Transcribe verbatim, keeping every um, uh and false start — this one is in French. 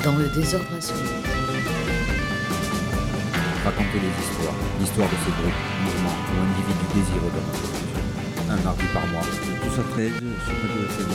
Dans le désordre assommé. Raconter les histoires, l'histoire de ces groupes, mouvements ou individus désireux de notre culture. Un mardi par mois. De douze à treize sur Radio F M.